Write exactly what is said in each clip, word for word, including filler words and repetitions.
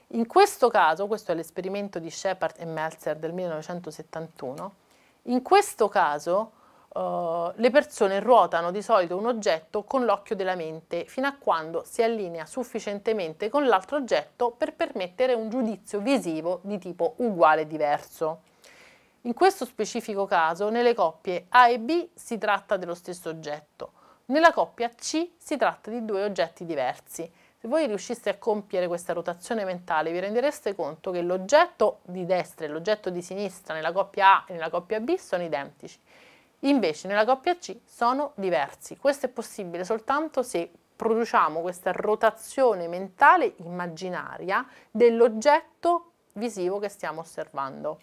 In questo caso, questo è l'esperimento di Shepard e Meltzer del millenovecentosettantuno, in questo caso uh, le persone ruotano di solito un oggetto con l'occhio della mente fino a quando si allinea sufficientemente con l'altro oggetto per permettere un giudizio visivo di tipo uguale e diverso. In questo specifico caso, nelle coppie A e B si tratta dello stesso oggetto, nella coppia C si tratta di due oggetti diversi. Se voi riusciste a compiere questa rotazione mentale, vi rendereste conto che l'oggetto di destra e l'oggetto di sinistra nella coppia A e nella coppia B sono identici. Invece nella coppia C sono diversi. Questo è possibile soltanto se produciamo questa rotazione mentale immaginaria dell'oggetto visivo che stiamo osservando.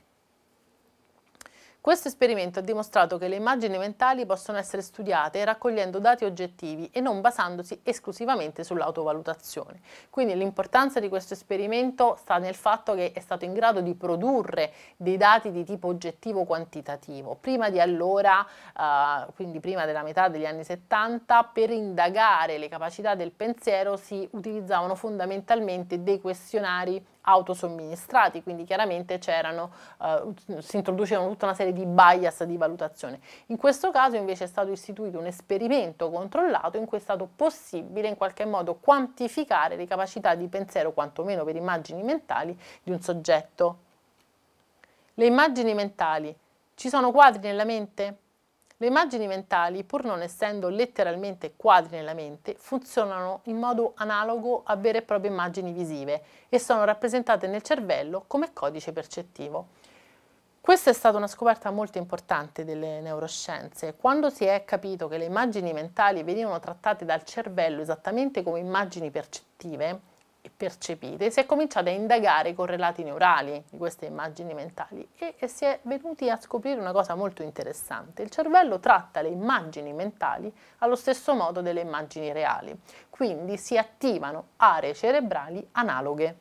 Questo esperimento ha dimostrato che le immagini mentali possono essere studiate raccogliendo dati oggettivi e non basandosi esclusivamente sull'autovalutazione. Quindi l'importanza di questo esperimento sta nel fatto che è stato in grado di produrre dei dati di tipo oggettivo quantitativo. Prima di allora, eh, quindi prima della metà degli anni settanta, per indagare le capacità del pensiero si utilizzavano fondamentalmente dei questionari autosomministrati, quindi chiaramente c'erano, eh, si introducevano tutta una serie di bias di valutazione. In questo caso invece è stato istituito un esperimento controllato in cui è stato possibile in qualche modo quantificare le capacità di pensiero, quantomeno per immagini mentali, di un soggetto. Le immagini mentali. Ci sono quadri nella mente? Le immagini mentali, pur non essendo letteralmente quadri nella mente, funzionano in modo analogo a vere e proprie immagini visive e sono rappresentate nel cervello come codice percettivo. Questa è stata una scoperta molto importante delle neuroscienze. Quando si è capito che le immagini mentali venivano trattate dal cervello esattamente come immagini percettive e percepite, si è cominciato a indagare i correlati neurali di queste immagini mentali e, e si è venuti a scoprire una cosa molto interessante. Il cervello tratta le immagini mentali allo stesso modo delle immagini reali, quindi si attivano aree cerebrali analoghe.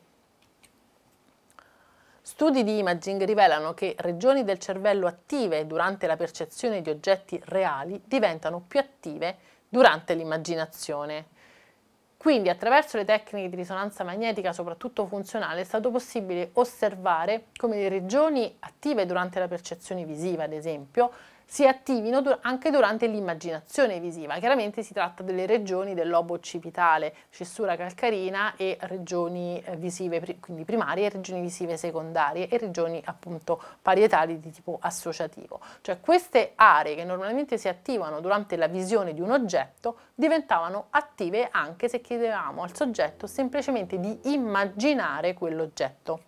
Studi di imaging rivelano che regioni del cervello attive durante la percezione di oggetti reali diventano più attive durante l'immaginazione. Quindi attraverso le tecniche di risonanza magnetica, soprattutto funzionale, è stato possibile osservare come le regioni attive durante la percezione visiva, ad esempio, si attivino anche durante l'immaginazione visiva. Chiaramente si tratta delle regioni del lobo occipitale, cessura calcarina e regioni visive, quindi primarie, regioni visive secondarie e regioni appunto parietali di tipo associativo. Cioè queste aree che normalmente si attivano durante la visione di un oggetto diventavano attive anche se chiedevamo al soggetto semplicemente di immaginare quell'oggetto.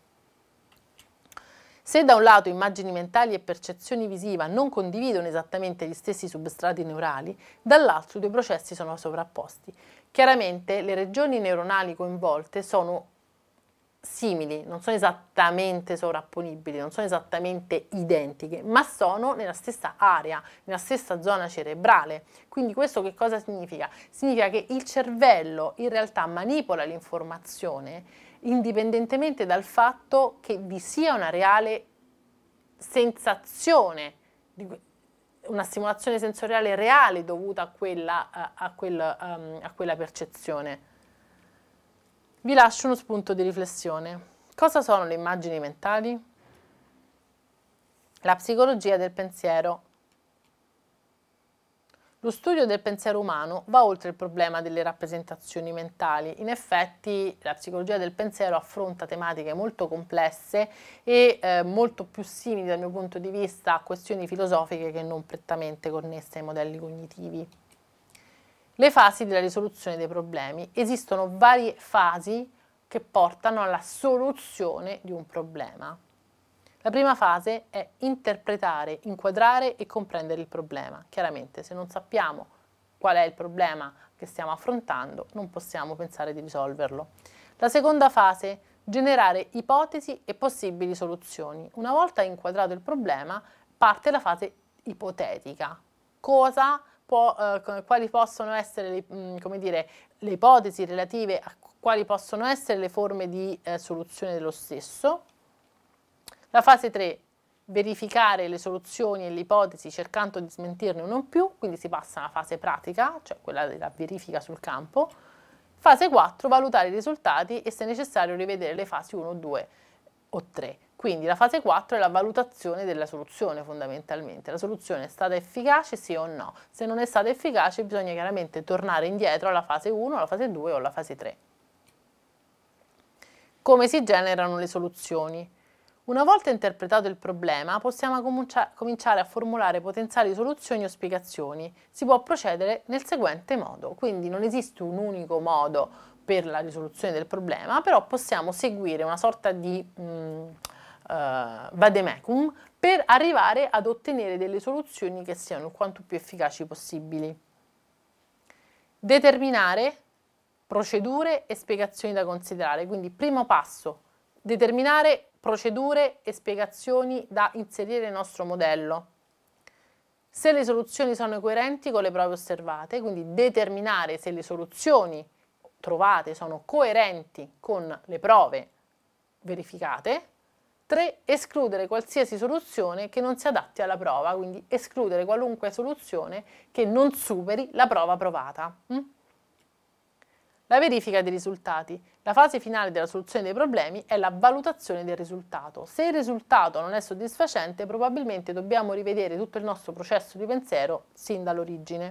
Se da un lato immagini mentali e percezioni visiva non condividono esattamente gli stessi substrati neurali, dall'altro i due processi sono sovrapposti. Chiaramente le regioni neuronali coinvolte sono simili, non sono esattamente sovrapponibili, non sono esattamente identiche, ma sono nella stessa area, nella stessa zona cerebrale. Quindi questo che cosa significa? Significa che il cervello in realtà manipola l'informazione indipendentemente dal fatto che vi sia una reale sensazione, una stimolazione sensoriale reale dovuta a quella, a, a quel, um, a quella percezione. Vi lascio uno spunto di riflessione. Cosa sono le immagini mentali? La psicologia del pensiero. Lo studio del pensiero umano va oltre il problema delle rappresentazioni mentali. In effetti la psicologia del pensiero affronta tematiche molto complesse e eh, molto più simili dal mio punto di vista a questioni filosofiche che non prettamente connesse ai modelli cognitivi. Le fasi della risoluzione dei problemi. Esistono varie fasi che portano alla soluzione di un problema. La prima fase è interpretare, inquadrare e comprendere il problema. Chiaramente, se non sappiamo qual è il problema che stiamo affrontando, non possiamo pensare di risolverlo. La seconda fase, generare ipotesi e possibili soluzioni. Una volta inquadrato il problema, parte la fase ipotetica. Cosa può, eh, quali possono essere le, mh, come dire, le ipotesi relative a quali possono essere le forme di eh, soluzione dello stesso. La fase tre, verificare le soluzioni e le ipotesi cercando di smentirne uno in più, quindi si passa alla fase pratica, cioè quella della verifica sul campo. Fase quattro, valutare i risultati e se necessario rivedere le fasi uno, due o tre. Quindi la fase quattro è la valutazione della soluzione fondamentalmente. La soluzione è stata efficace sì o no? Se non è stata efficace bisogna chiaramente tornare indietro alla fase uno, alla fase due o alla fase tre. Come si generano le soluzioni? Una volta interpretato il problema, possiamo cominciare a formulare potenziali soluzioni o spiegazioni. Si può procedere nel seguente modo, quindi non esiste un unico modo per la risoluzione del problema, però possiamo seguire una sorta di mh, uh, vademecum per arrivare ad ottenere delle soluzioni che siano quanto più efficaci possibili. Determinare procedure e spiegazioni da considerare, quindi primo passo, determinare procedure e spiegazioni da inserire nel nostro modello. Se le soluzioni sono coerenti con le prove osservate, quindi determinare se le soluzioni trovate sono coerenti con le prove verificate. tre. Escludere qualsiasi soluzione che non si adatti alla prova, quindi escludere qualunque soluzione che non superi la prova provata. Mm? La verifica dei risultati. La fase finale della soluzione dei problemi è la valutazione del risultato. Se il risultato non è soddisfacente, probabilmente dobbiamo rivedere tutto il nostro processo di pensiero sin dall'origine.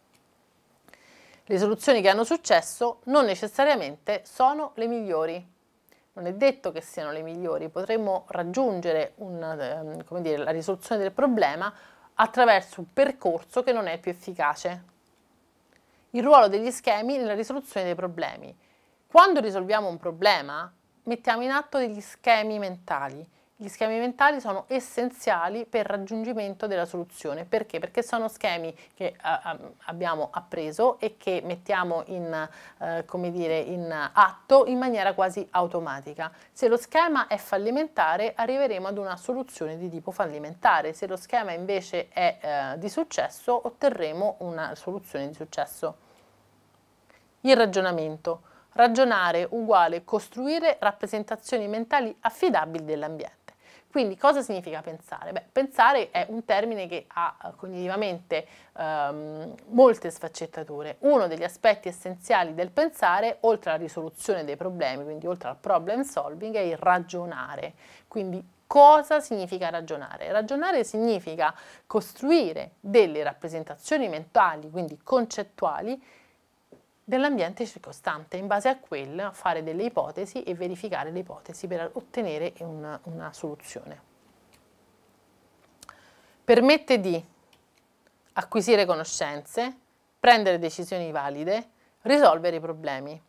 Le soluzioni che hanno successo non necessariamente sono le migliori. Non è detto che siano le migliori, potremmo raggiungere un, come dire, la risoluzione del problema attraverso un percorso che non è più efficace. Il ruolo degli schemi nella risoluzione dei problemi. Quando risolviamo un problema, mettiamo in atto degli schemi mentali. Gli schemi mentali sono essenziali per il raggiungimento della soluzione. Perché? Perché sono schemi che eh, abbiamo appreso e che mettiamo in, eh, come dire, in atto in maniera quasi automatica. Se lo schema è fallimentare, arriveremo ad una soluzione di tipo fallimentare. Se lo schema invece è eh, di successo, otterremo una soluzione di successo. Il ragionamento. Ragionare uguale costruire rappresentazioni mentali affidabili dell'ambiente. Quindi cosa significa pensare? Beh, pensare è un termine che ha cognitivamente ehm, molte sfaccettature. Uno degli aspetti essenziali del pensare, oltre alla risoluzione dei problemi, quindi oltre al problem solving, è il ragionare. Quindi cosa significa ragionare? Ragionare significa costruire delle rappresentazioni mentali, quindi concettuali, dell'ambiente circostante, in base a quella fare delle ipotesi e verificare le ipotesi per ottenere una, una soluzione. Permette di acquisire conoscenze, prendere decisioni valide, risolvere i problemi.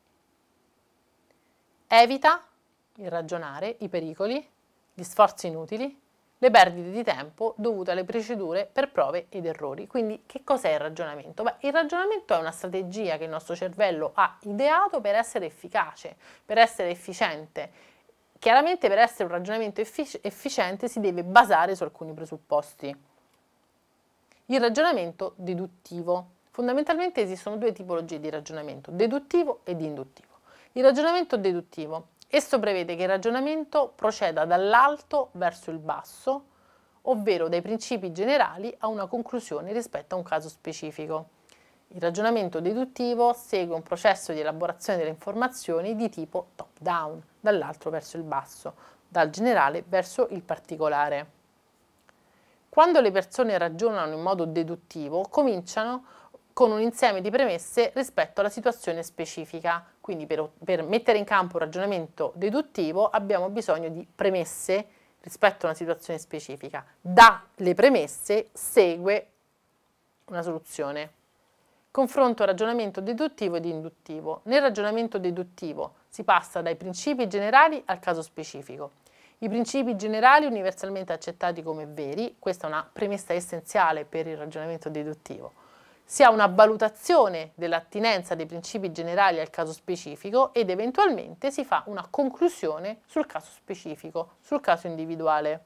Evita il ragionare, i pericoli, gli sforzi inutili, le perdite di tempo dovute alle procedure per prove ed errori. Quindi che cos'è il ragionamento? Beh, il ragionamento è una strategia che il nostro cervello ha ideato per essere efficace, per essere efficiente. Chiaramente per essere un ragionamento effic- efficiente si deve basare su alcuni presupposti. Il ragionamento deduttivo. Fondamentalmente esistono due tipologie di ragionamento, deduttivo ed induttivo. Il ragionamento deduttivo. Esso prevede che il ragionamento proceda dall'alto verso il basso, ovvero dai principi generali a una conclusione rispetto a un caso specifico. Il ragionamento deduttivo segue un processo di elaborazione delle informazioni di tipo top-down, dall'alto verso il basso, dal generale verso il particolare. Quando le persone ragionano in modo deduttivo, cominciano con un insieme di premesse rispetto alla situazione specifica. Quindi per, per mettere in campo un ragionamento deduttivo abbiamo bisogno di premesse rispetto a una situazione specifica. Dalle premesse segue una soluzione. Confronto ragionamento deduttivo ed induttivo. Nel ragionamento deduttivo si passa dai principi generali al caso specifico. I principi generali universalmente accettati come veri, questa è una premessa essenziale per il ragionamento deduttivo. Si ha una valutazione dell'attinenza dei principi generali al caso specifico ed eventualmente si fa una conclusione sul caso specifico, sul caso individuale.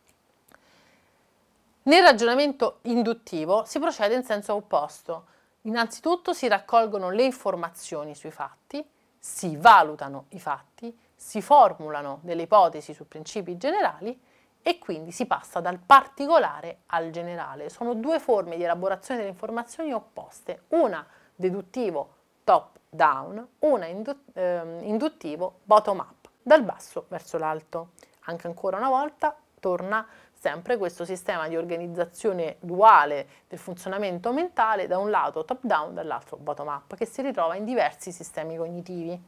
Nel ragionamento induttivo si procede in senso opposto. Innanzitutto si raccolgono le informazioni sui fatti, si valutano i fatti, si formulano delle ipotesi su principi generali e quindi si passa dal particolare al generale. Sono due forme di elaborazione delle informazioni opposte, una deduttivo top down, una indu- eh, induttivo bottom up, dal basso verso l'alto. Anche ancora una volta torna sempre questo sistema di organizzazione duale del funzionamento mentale, da un lato top down, dall'altro bottom up, che si ritrova in diversi sistemi cognitivi.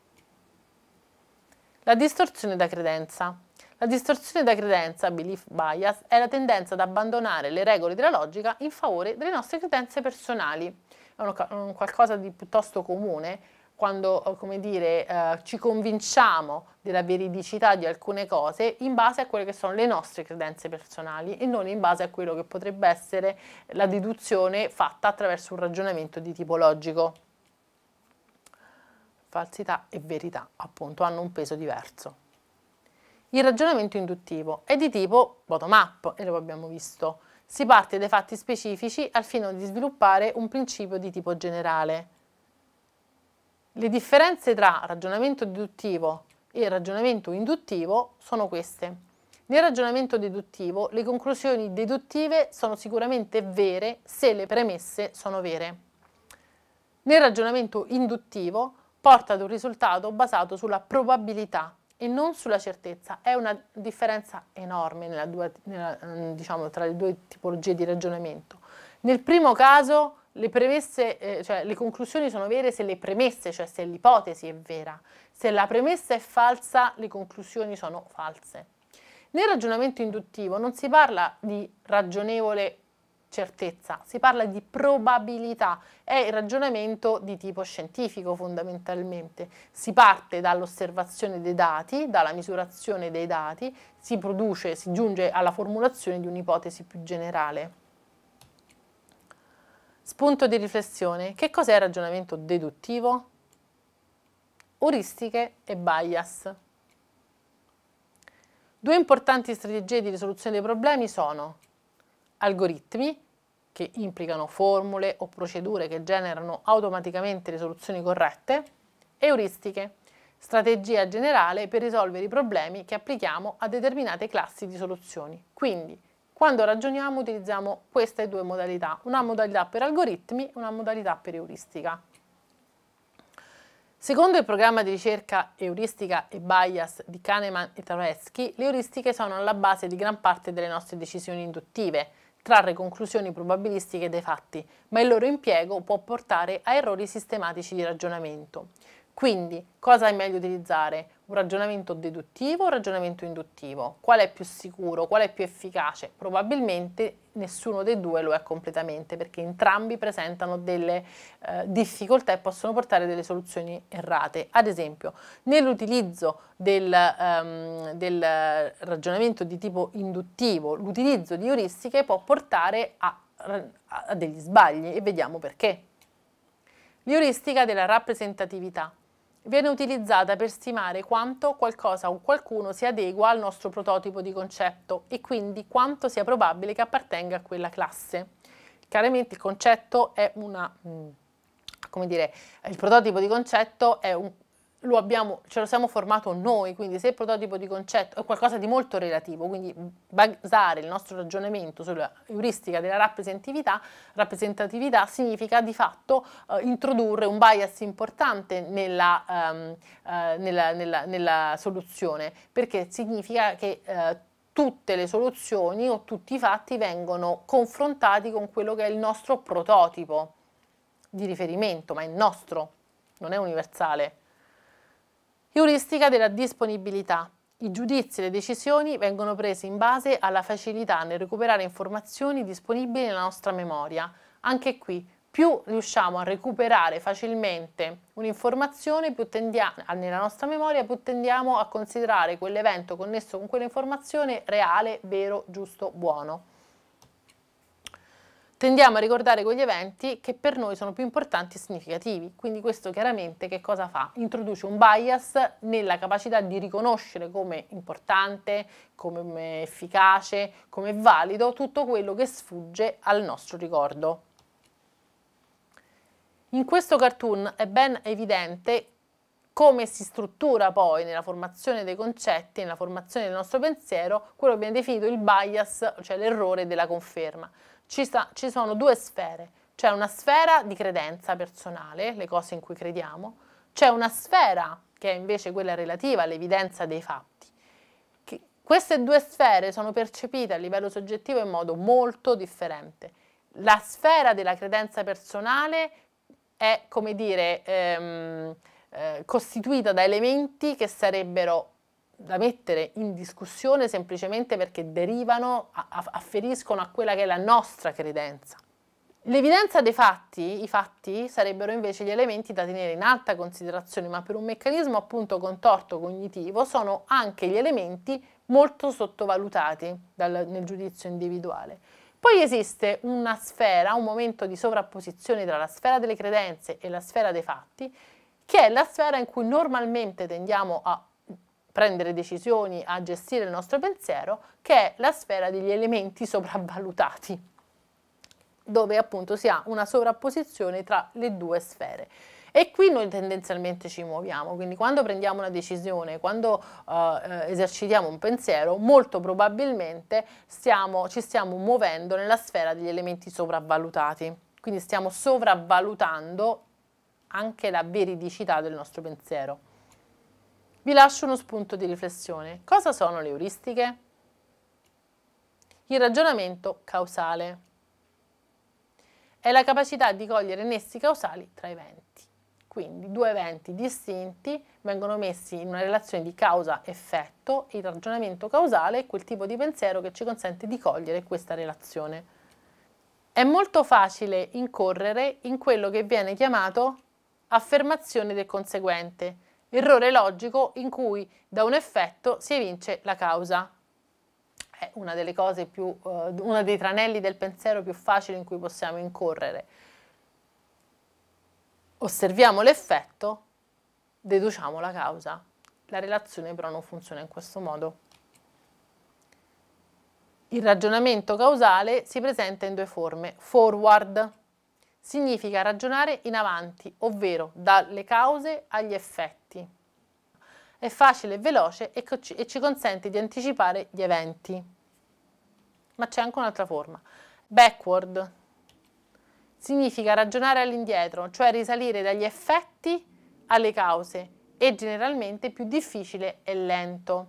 La distorsione da credenza. La distorsione da credenza, belief bias, è la tendenza ad abbandonare le regole della logica in favore delle nostre credenze personali. È un, un qualcosa di piuttosto comune quando, come dire, eh, ci convinciamo della veridicità di alcune cose in base a quelle che sono le nostre credenze personali e non in base a quello che potrebbe essere la deduzione fatta attraverso un ragionamento di tipo logico. Falsità e verità, appunto, hanno un peso diverso. Il ragionamento induttivo è di tipo bottom up, e lo abbiamo visto. Si parte dai fatti specifici al fine di sviluppare un principio di tipo generale. Le differenze tra ragionamento deduttivo e ragionamento induttivo sono queste. Nel ragionamento deduttivo le conclusioni deduttive sono sicuramente vere se le premesse sono vere. Nel ragionamento induttivo porta ad un risultato basato sulla probabilità e non sulla certezza. È una differenza enorme nella due, nella, diciamo, tra le due tipologie di ragionamento. Nel primo caso le premesse, eh, cioè le conclusioni sono vere se le premesse, cioè se l'ipotesi è vera. Se la premessa è falsa, le conclusioni sono false. Nel ragionamento induttivo non si parla di ragionevole certezza, si parla di probabilità, è il ragionamento di tipo scientifico fondamentalmente. Si parte dall'osservazione dei dati, dalla misurazione dei dati, si produce, si giunge alla formulazione di un'ipotesi più generale. Spunto di riflessione: che cos'è il ragionamento deduttivo? Euristiche e bias. Due importanti strategie di risoluzione dei problemi sono algoritmi, che implicano formule o procedure che generano automaticamente risoluzioni corrette, e euristiche, strategia generale per risolvere i problemi che applichiamo a determinate classi di soluzioni. Quindi, quando ragioniamo utilizziamo queste due modalità, una modalità per algoritmi e una modalità per euristica. Secondo il programma di ricerca Euristica e Bias di Kahneman e Tversky, le euristiche sono alla base di gran parte delle nostre decisioni induttive, trarre conclusioni probabilistiche dai fatti, ma il loro impiego può portare a errori sistematici di ragionamento. Quindi, cosa è meglio utilizzare? Un ragionamento deduttivo o un ragionamento induttivo? Qual è più sicuro? Qual è più efficace? Probabilmente nessuno dei due lo è completamente, perché entrambi presentano delle eh, difficoltà e possono portare delle soluzioni errate. Ad esempio, nell'utilizzo del, um, del ragionamento di tipo induttivo, l'utilizzo di euristiche può portare a, a degli sbagli, e vediamo perché. L'euristica della rappresentatività viene utilizzata per stimare quanto qualcosa o qualcuno si adegua al nostro prototipo di concetto e quindi quanto sia probabile che appartenga a quella classe. Chiaramente il concetto è una, come dire, il prototipo di concetto è un, lo abbiamo, ce lo siamo formato noi, quindi se il prototipo di concetto è qualcosa di molto relativo, quindi basare il nostro ragionamento sulla euristica della rappresentatività, rappresentatività significa di fatto eh, introdurre un bias importante nella, um, eh, nella, nella, nella soluzione, perché significa che eh, tutte le soluzioni o tutti i fatti vengono confrontati con quello che è il nostro prototipo di riferimento, ma è nostro, non è universale. Euristica della disponibilità. I giudizi e le decisioni vengono presi in base alla facilità nel recuperare informazioni disponibili nella nostra memoria. Anche qui, più riusciamo a recuperare facilmente un'informazione, più tendiamo, nella nostra memoria, più tendiamo a considerare quell'evento connesso con quell'informazione reale, vero, giusto, buono. Tendiamo a ricordare quegli eventi che per noi sono più importanti e significativi, quindi questo chiaramente che cosa fa? Introduce un bias nella capacità di riconoscere come importante, come efficace, come valido tutto quello che sfugge al nostro ricordo. In questo cartoon è ben evidente come si struttura poi nella formazione dei concetti, nella formazione del nostro pensiero, quello che viene definito il bias, cioè l'errore della conferma. Ci, sta, ci sono due sfere, C'è una sfera di credenza personale, le cose in cui crediamo, c'è una sfera che è invece quella relativa all'evidenza dei fatti. Che queste due sfere sono percepite a livello soggettivo in modo molto differente. La sfera della credenza personale è, come dire, ehm, eh, costituita da elementi che sarebbero da mettere in discussione semplicemente perché derivano, a, a, afferiscono a quella che è la nostra credenza. L'evidenza dei fatti, i fatti, sarebbero invece gli elementi da tenere in alta considerazione, ma per un meccanismo appunto contorto cognitivo sono anche gli elementi molto sottovalutati dal, nel giudizio individuale. Poi esiste una sfera, un momento di sovrapposizione tra la sfera delle credenze e la sfera dei fatti, che è la sfera in cui normalmente tendiamo a prendere decisioni, a gestire il nostro pensiero, che è la sfera degli elementi sopravvalutati, dove appunto si ha una sovrapposizione tra le due sfere. E qui noi tendenzialmente ci muoviamo, quindi quando prendiamo una decisione, quando uh, esercitiamo un pensiero, molto probabilmente stiamo, ci stiamo muovendo nella sfera degli elementi sopravvalutati, quindi stiamo sopravvalutando anche la veridicità del nostro pensiero. Vi lascio uno spunto di riflessione. Cosa sono le euristiche? Il ragionamento causale. È la capacità di cogliere nessi causali tra eventi. Quindi due eventi distinti vengono messi in una relazione di causa-effetto e il ragionamento causale è quel tipo di pensiero che ci consente di cogliere questa relazione. È molto facile incorrere in quello che viene chiamato affermazione del conseguente, errore logico in cui da un effetto si evince la causa. È una delle cose più, uh, uno dei tranelli del pensiero più facili in cui possiamo incorrere. Osserviamo l'effetto, deduciamo la causa. La relazione però non funziona in questo modo. Il ragionamento causale si presenta in due forme. Forward significa ragionare in avanti, ovvero dalle cause agli effetti. È facile e veloce e ci consente di anticipare gli eventi. Ma c'è anche un'altra forma. Backward significa ragionare all'indietro, cioè risalire dagli effetti alle cause, e generalmente più difficile e lento.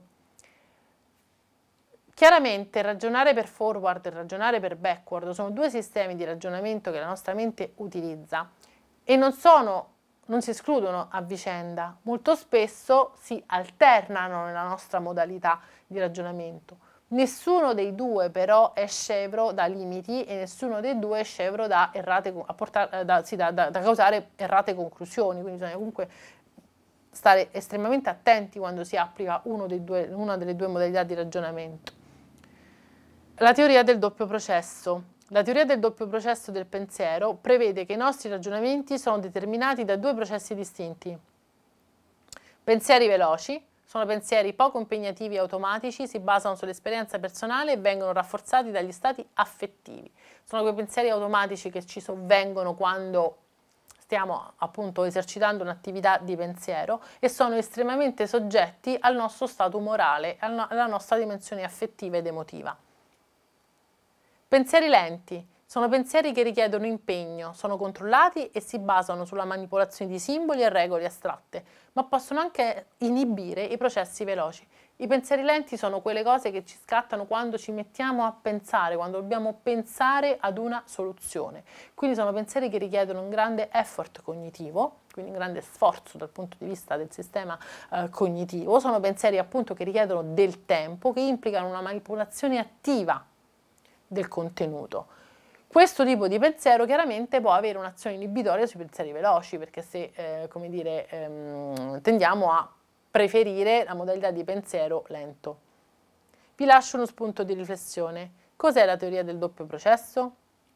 Chiaramente ragionare per forward e ragionare per backward sono due sistemi di ragionamento che la nostra mente utilizza e non sono non si escludono a vicenda, molto spesso si alternano nella nostra modalità di ragionamento. Nessuno dei due però è scevro da limiti e nessuno dei due è scevro da, errate, a portare, da, sì, da, da, da causare errate conclusioni, quindi bisogna comunque stare estremamente attenti quando si applica uno dei due, una delle due modalità di ragionamento. La teoria del doppio processo. La teoria del doppio processo del pensiero prevede che i nostri ragionamenti sono determinati da due processi distinti. Pensieri veloci sono pensieri poco impegnativi e automatici, si basano sull'esperienza personale e vengono rafforzati dagli stati affettivi. Sono quei pensieri automatici che ci sovvengono quando stiamo appunto esercitando un'attività di pensiero e sono estremamente soggetti al nostro stato umorale, alla nostra dimensione affettiva ed emotiva. Pensieri lenti sono pensieri che richiedono impegno, sono controllati e si basano sulla manipolazione di simboli e regole astratte, ma possono anche inibire i processi veloci. I pensieri lenti sono quelle cose che ci scattano quando ci mettiamo a pensare, quando dobbiamo pensare ad una soluzione. Quindi sono pensieri che richiedono un grande effort cognitivo, quindi un grande sforzo dal punto di vista del sistema eh, cognitivo. Sono pensieri appunto che richiedono del tempo, che implicano una manipolazione attiva del contenuto. Questo tipo di pensiero chiaramente può avere un'azione inibitoria sui pensieri veloci, perché se eh, come dire, ehm, tendiamo a preferire la modalità di pensiero lento. Vi lascio uno spunto di riflessione. Cos'è la teoria del doppio processo?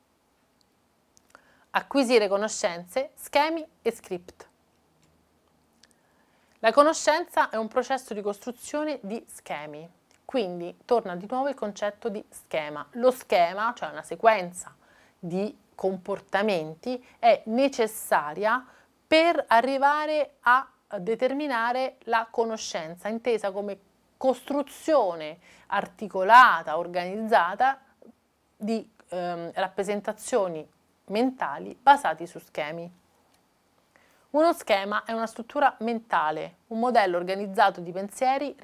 Acquisire conoscenze, schemi e script. La conoscenza è un processo di costruzione di schemi. Quindi torna di nuovo il concetto di schema. Lo schema, cioè una sequenza di comportamenti, è necessaria per arrivare a determinare la conoscenza, intesa come costruzione articolata, organizzata di ehm, rappresentazioni mentali basati su schemi. Uno schema è una struttura mentale, un modello organizzato di pensieri